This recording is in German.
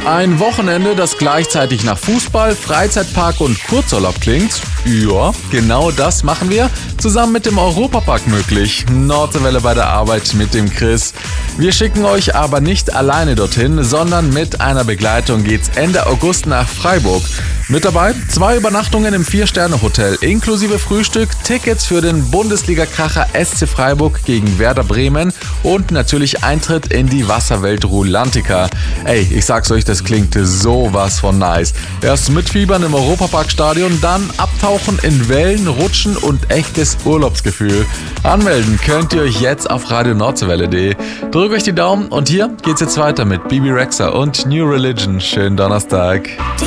Ein Wochenende, das gleichzeitig nach Fußball, Freizeitpark und Kurzurlaub klingt? Ja, genau das machen wir zusammen mit dem Europapark möglich. Nordseewelle bei der Arbeit mit dem Chris. Wir schicken euch aber nicht alleine dorthin, sondern mit einer Begleitung geht's Ende August nach Freiburg. Mit dabei 2 Übernachtungen im 4-Sterne-Hotel inklusive Frühstück, Tickets für den Bundesliga-Kracher SC Freiburg gegen Werder Bremen und natürlich Eintritt in die Wasserwelt Rulantica. Ey, ich sag's euch, das klingt sowas von nice. Erst mitfiebern im Europaparkstadion, dann abtauchen in Wellen, Rutschen und echtes Urlaubsgefühl. Anmelden könnt ihr euch jetzt auf radionordsewelle.de. Drückt euch die Daumen und hier geht's jetzt weiter mit Bibi Rexha und New Religion. Schönen Donnerstag.